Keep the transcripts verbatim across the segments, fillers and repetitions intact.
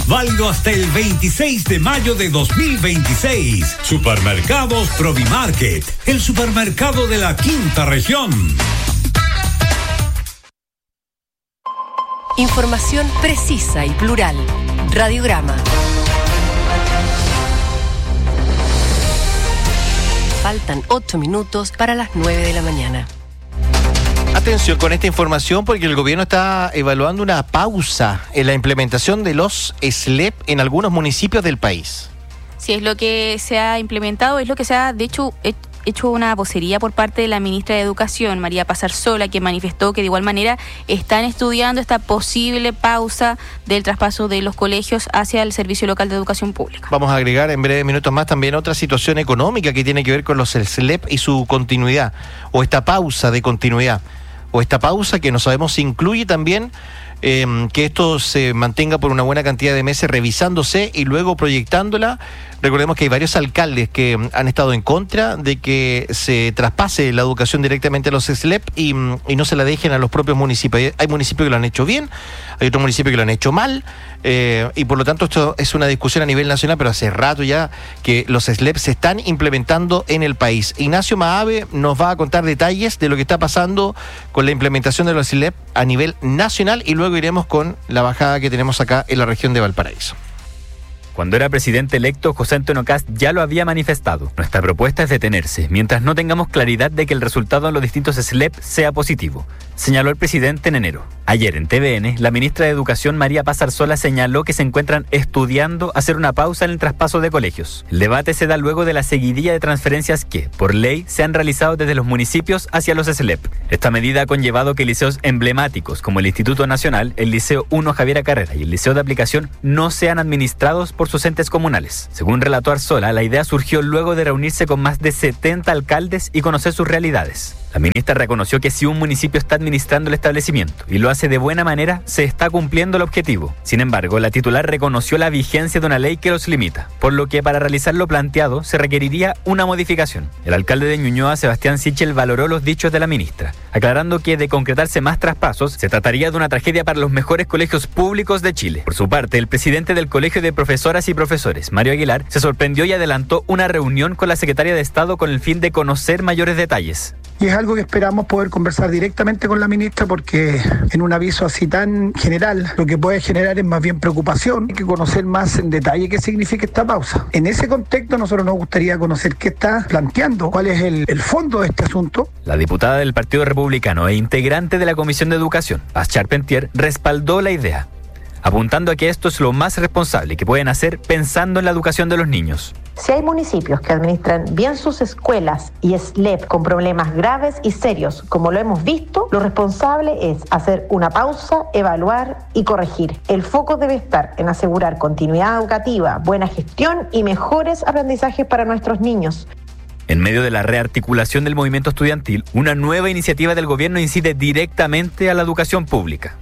válido hasta el veintiséis de mayo de dos mil veintiséis. Supermercados Provimarket, el supermercado de la quinta región. Información precisa y plural. Radiograma. Faltan ocho minutos para las nueve de la mañana. Atención con esta información porque el gobierno está evaluando una pausa en la implementación de los S L E P en algunos municipios del país. Sí, es lo que se ha implementado, es lo que se ha, de hecho, hecho una vocería por parte de la ministra de Educación, María Pazarsola, que manifestó que de igual manera están estudiando esta posible pausa del traspaso de los colegios hacia el Servicio Local de Educación Pública. Vamos a agregar en breves minutos más también otra situación económica que tiene que ver con los S L E P y su continuidad, o esta pausa de continuidad, o esta pausa que no sabemos si incluye también eh, que esto se mantenga por una buena cantidad de meses revisándose y luego proyectándola. Recordemos que hay varios alcaldes que han estado en contra de que se traspase la educación directamente a los S L E P y, y no se la dejen a los propios municipios. Hay municipios que lo han hecho bien, hay otros municipios que lo han hecho mal, eh, y por lo tanto esto es una discusión a nivel nacional, pero hace rato ya que los S L E P se están implementando en el país. Ignacio Maave nos va a contar detalles de lo que está pasando con la implementación de los S L E P a nivel nacional y luego iremos con la bajada que tenemos acá en la región de Valparaíso. Cuando era presidente electo, José Antonio Kast ya lo había manifestado. Nuestra propuesta es detenerse, mientras no tengamos claridad de que el resultado en los distintos S L E P sea positivo, señaló el presidente en enero. Ayer en T V N, la ministra de Educación, María Pazarsola, señaló que se encuentran estudiando hacer una pausa en el traspaso de colegios. El debate se da luego de la seguidilla de transferencias que, por ley, se han realizado desde los municipios hacia los S L E P. Esta medida ha conllevado que liceos emblemáticos como el Instituto Nacional, el Liceo uno Javiera Carrera y el Liceo de Aplicación no sean administrados por sus entes comunales. Según relató Arzola, la idea surgió luego de reunirse con más de setenta alcaldes y conocer sus realidades. La ministra reconoció que si un municipio está administrando el establecimiento y lo hace de buena manera, se está cumpliendo el objetivo. Sin embargo, la titular reconoció la vigencia de una ley que los limita, por lo que para realizar lo planteado se requeriría una modificación. El alcalde de Ñuñoa, Sebastián Sichel, valoró los dichos de la ministra, aclarando que de concretarse más traspasos, se trataría de una tragedia para los mejores colegios públicos de Chile. Por su parte, el presidente del Colegio de Profesoras y Profesores, Mario Aguilar, se sorprendió y adelantó una reunión con la secretaria de Estado con el fin de conocer mayores detalles. Y es algo que esperamos poder conversar directamente con la ministra porque en un aviso así tan general lo que puede generar es más bien preocupación. Hay que conocer más en detalle qué significa esta pausa. En ese contexto nosotros nos gustaría conocer qué está planteando, cuál es el, el fondo de este asunto. La diputada del Partido Republicano e integrante de la Comisión de Educación, Paz Charpentier, respaldó la idea, apuntando a que esto es lo más responsable que pueden hacer pensando en la educación de los niños. Si hay municipios que administran bien sus escuelas y S L E P con problemas graves y serios, como lo hemos visto, lo responsable es hacer una pausa, evaluar y corregir. El foco debe estar en asegurar continuidad educativa, buena gestión y mejores aprendizajes para nuestros niños. En medio de la rearticulación del movimiento estudiantil, una nueva iniciativa del gobierno incide directamente a la educación pública.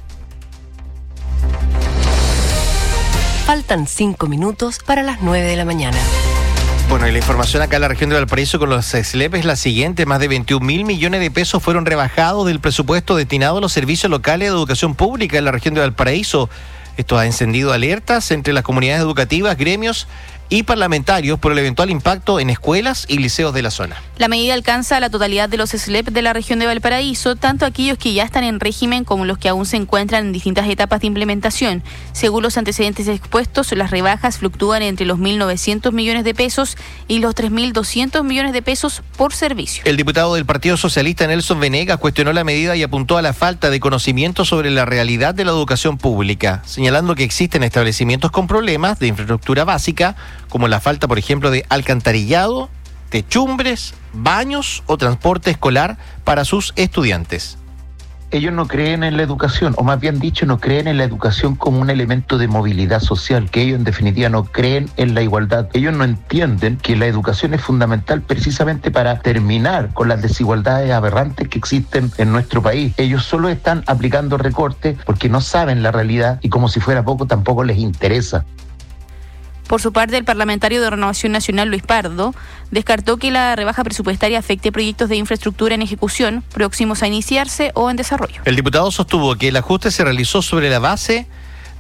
Faltan cinco minutos para las nueve de la mañana. Bueno, y la información acá en la región de Valparaíso con los S L E P es la siguiente. Más de veintiún mil millones de pesos fueron rebajados del presupuesto destinado a los servicios locales de educación pública en la región de Valparaíso. Esto ha encendido alertas entre las comunidades educativas, gremios y parlamentarios por el eventual impacto en escuelas y liceos de la zona. La medida alcanza la totalidad de los S L E P de la región de Valparaíso, tanto aquellos que ya están en régimen como los que aún se encuentran en distintas etapas de implementación. Según los antecedentes expuestos, las rebajas fluctúan entre los mil novecientos millones de pesos y los tres mil doscientos millones de pesos por servicio. El diputado del Partido Socialista, Nelson Venegas, cuestionó la medida y apuntó a la falta de conocimiento sobre la realidad de la educación pública, señalando que existen establecimientos con problemas de infraestructura básica, como la falta, por ejemplo, de alcantarillado, techumbres, baños o transporte escolar para sus estudiantes. Ellos no creen en la educación, o más bien dicho, no creen en la educación como un elemento de movilidad social, que ellos en definitiva no creen en la igualdad. Ellos no entienden que la educación es fundamental precisamente para terminar con las desigualdades aberrantes que existen en nuestro país. Ellos solo están aplicando recortes porque no saben la realidad y como si fuera poco tampoco les interesa. Por su parte, el parlamentario de Renovación Nacional, Luis Pardo, descartó que la rebaja presupuestaria afecte proyectos de infraestructura en ejecución, próximos a iniciarse o en desarrollo. El diputado sostuvo que el ajuste se realizó sobre la base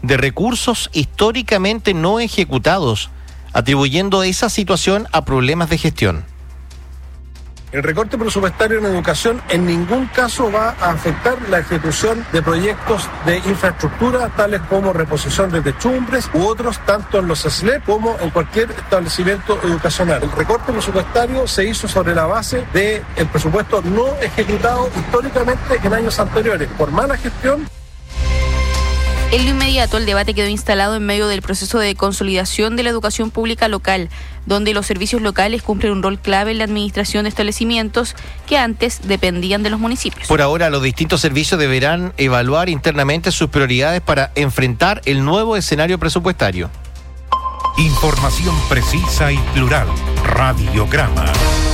de recursos históricamente no ejecutados, atribuyendo esa situación a problemas de gestión. El recorte presupuestario en educación en ningún caso va a afectar la ejecución de proyectos de infraestructura, tales como reposición de techumbres u otros, tanto en los S L E P como en cualquier establecimiento educacional. El recorte presupuestario se hizo sobre la base del presupuesto no ejecutado históricamente en años anteriores, por mala gestión. En lo inmediato, el debate quedó instalado en medio del proceso de consolidación de la educación pública local, donde los servicios locales cumplen un rol clave en la administración de establecimientos que antes dependían de los municipios. Por ahora, los distintos servicios deberán evaluar internamente sus prioridades para enfrentar el nuevo escenario presupuestario. Información precisa y plural. Radiograma.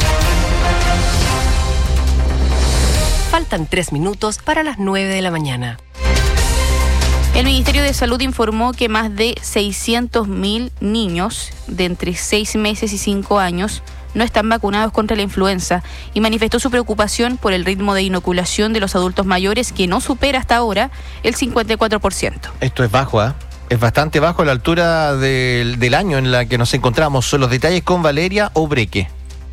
Faltan tres minutos para las nueve de la mañana. El Ministerio de Salud informó que más de seiscientos mil niños de entre seis meses y cinco años no están vacunados contra la influenza y manifestó su preocupación por el ritmo de inoculación de los adultos mayores, que no supera hasta ahora el cincuenta y cuatro por ciento. Esto es bajo, ¿eh? Es bastante bajo a la altura del, del año en la que nos encontramos. Son los detalles con Valeria Obreque.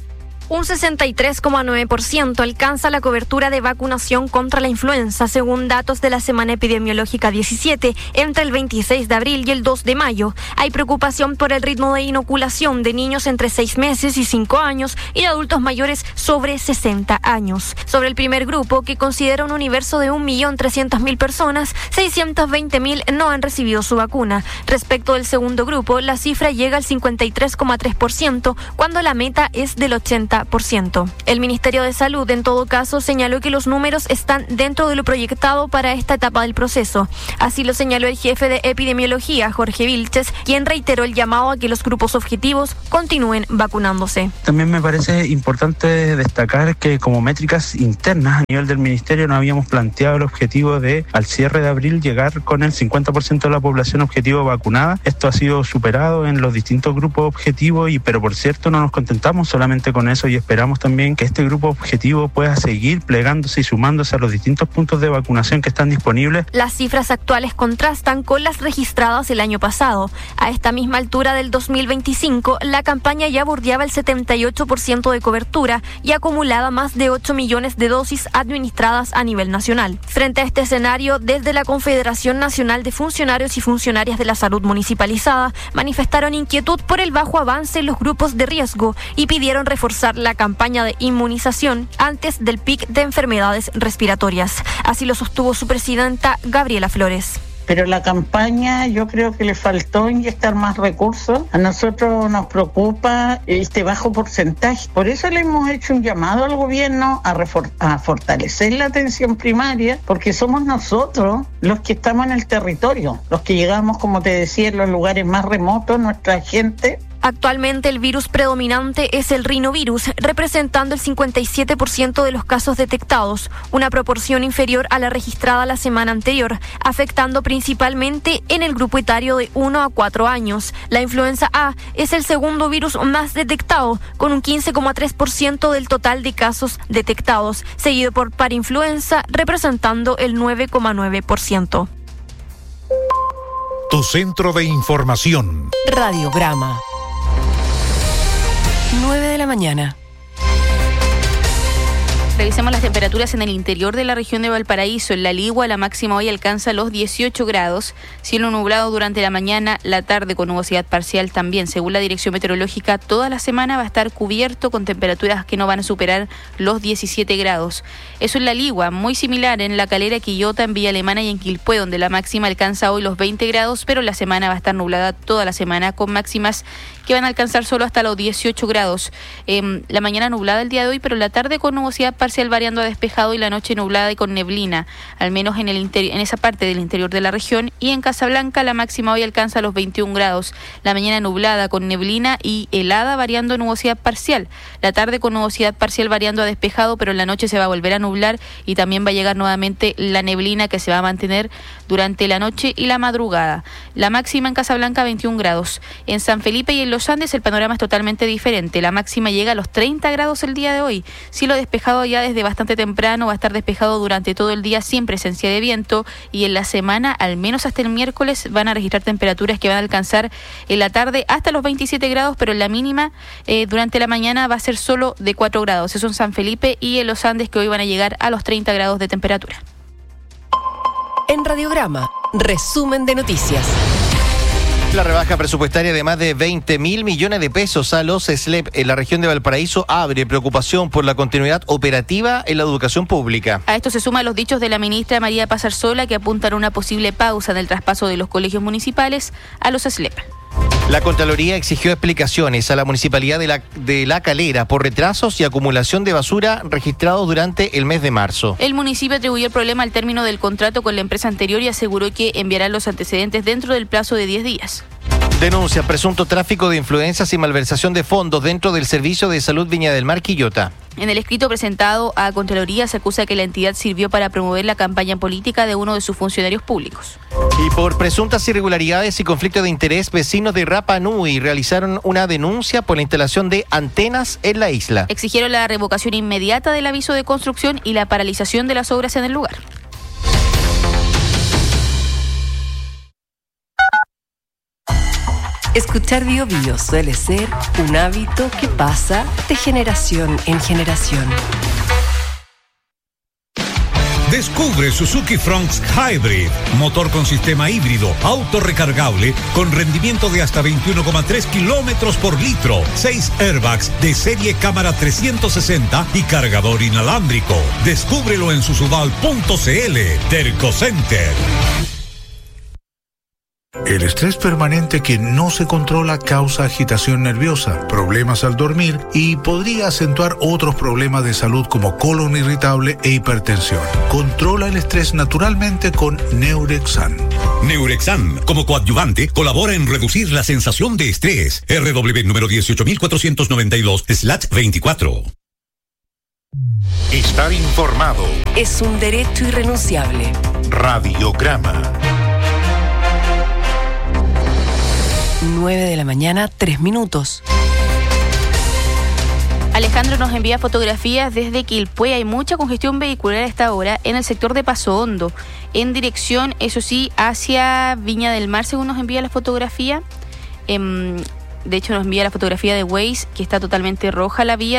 Un sesenta y tres coma nueve por ciento alcanza la cobertura de vacunación contra la influenza, según datos de la Semana Epidemiológica diecisiete, entre el veintiséis de abril y el dos de mayo. Hay preocupación por el ritmo de inoculación de niños entre seis meses y cinco años y de adultos mayores sobre sesenta años. Sobre el primer grupo, que considera un universo de un millón trescientas mil personas, seiscientos veinte mil no han recibido su vacuna. Respecto del segundo grupo, la cifra llega al cincuenta y tres coma tres por ciento, cuando la meta es del ochenta por ciento. El Ministerio de Salud, en todo caso, señaló que los números están dentro de lo proyectado para esta etapa del proceso. Así lo señaló el jefe de epidemiología, Jorge Vilches, quien reiteró el llamado a que los grupos objetivos continúen vacunándose. También me parece importante destacar que como métricas internas a nivel del Ministerio no habíamos planteado el objetivo de, al cierre de abril, llegar con el cincuenta por ciento de la población objetivo vacunada. Esto ha sido superado en los distintos grupos objetivos, y pero por cierto no nos contentamos solamente con eso y esperamos también que este grupo objetivo pueda seguir plegándose y sumándose a los distintos puntos de vacunación que están disponibles. Las cifras actuales contrastan con las registradas el año pasado. A esta misma altura del dos mil veinticinco, la campaña ya bordeaba el setenta y ocho por ciento de cobertura y acumulaba más de ocho millones de dosis administradas a nivel nacional. Frente a este escenario, desde la Confederación Nacional de Funcionarios y Funcionarias de la Salud Municipalizada manifestaron inquietud por el bajo avance en los grupos de riesgo y pidieron reforzar la campaña de inmunización antes del pic de enfermedades respiratorias. Así lo sostuvo su presidenta, Gabriela Flores. Pero la campaña, yo creo que le faltó inyectar más recursos. A nosotros nos preocupa este bajo porcentaje. Por eso le hemos hecho un llamado al gobierno a, refor- a fortalecer la atención primaria, porque somos nosotros los que estamos en el territorio, los que llegamos, como te decía, en los lugares más remotos, nuestra gente. Actualmente el virus predominante es el rinovirus, representando el cincuenta y siete por ciento de los casos detectados, una proporción inferior a la registrada la semana anterior, afectando principalmente en el grupo etario de uno a cuatro años. La influenza A es el segundo virus más detectado, con un quince coma tres por ciento del total de casos detectados, seguido por parainfluenza, representando el nueve coma nueve por ciento. Tu centro de información. Radiograma. nueve de la mañana. Revisemos las temperaturas en el interior de la región de Valparaíso. En La Ligua, la máxima hoy alcanza los dieciocho grados. Cielo nublado durante la mañana, la tarde con nubosidad parcial también. Según la Dirección Meteorológica, toda la semana va a estar cubierto con temperaturas que no van a superar los diecisiete grados. Eso en La Ligua, muy similar en La Calera, Quillota, en Villa Alemana y en Quilpué, donde la máxima alcanza hoy los veinte grados, pero la semana va a estar nublada toda la semana con máximas que van a alcanzar solo hasta los dieciocho grados. Eh, la mañana nublada el día de hoy, pero la tarde con nubosidad parcial parcial variando a despejado y la noche nublada y con neblina, al menos en el interi- en esa parte del interior de la región. Y en Casablanca la máxima hoy alcanza los veintiún grados. La mañana nublada con neblina y helada variando a nubosidad parcial. La tarde con nubosidad parcial variando a despejado, pero en la noche se va a volver a nublar y también va a llegar nuevamente la neblina, que se va a mantener durante la noche y la madrugada. La máxima en Casablanca veintiún grados. En San Felipe y en Los Andes el panorama es totalmente diferente. La máxima llega a los treinta grados el día de hoy. Cielo despejado ya desde bastante temprano, va a estar despejado durante todo el día sin presencia de viento, y en la semana, al menos hasta el miércoles, van a registrar temperaturas que van a alcanzar en la tarde hasta los veintisiete grados, pero en la mínima eh, durante la mañana va a ser solo de cuatro grados. Eso en San Felipe y en los Andes, que hoy van a llegar a los treinta grados de temperatura. En Radiograma, resumen de noticias. La rebaja presupuestaria de más de veinte mil millones de pesos a los S L E P en la región de Valparaíso abre preocupación por la continuidad operativa en la educación pública. A esto se suman los dichos de la ministra María Paz Arzola, que apuntan a una posible pausa en el traspaso de los colegios municipales a los S L E P. La Contraloría exigió explicaciones a la Municipalidad de la, de La Calera por retrasos y acumulación de basura registrados durante el mes de marzo. El municipio atribuyó el problema al término del contrato con la empresa anterior y aseguró que enviarán los antecedentes dentro del plazo de diez días. Denuncia presunto tráfico de influencias y malversación de fondos dentro del Servicio de Salud Viña del Mar Quillota. En el escrito presentado a Contraloría se acusa que la entidad sirvió para promover la campaña política de uno de sus funcionarios públicos. Y por presuntas irregularidades y conflicto de interés, vecinos de Rapa Nui realizaron una denuncia por la instalación de antenas en la isla. Exigieron la revocación inmediata del aviso de construcción y la paralización de las obras en el lugar. Escuchar Bio Bio suele ser un hábito que pasa de generación en generación. Descubre Suzuki Fronx Hybrid, motor con sistema híbrido, auto recargable, con rendimiento de hasta veintiuno coma tres kilómetros por litro, seis airbags de serie cámara trescientos sesenta y cargador inalámbrico. Descúbrelo en susudal punto c l. Terco Center. El estrés permanente que no se controla causa agitación nerviosa, problemas al dormir y podría acentuar otros problemas de salud como colon irritable e hipertensión. Controla el estrés naturalmente con Neurexan. Neurexan, como coadyuvante, colabora en reducir la sensación de estrés. R W número dieciocho mil cuatrocientos noventa y dos slash veinticuatro. Estar informado es un derecho irrenunciable. Radiograma. nueve de la mañana, tres minutos. Alejandro nos envía fotografías desde Quilpué. Hay mucha congestión vehicular a esta hora en el sector de Paso Hondo, en dirección, eso sí, hacia Viña del Mar, según nos envía la fotografía. Eh, de hecho, nos envía la fotografía de Waze, que está totalmente roja la vía.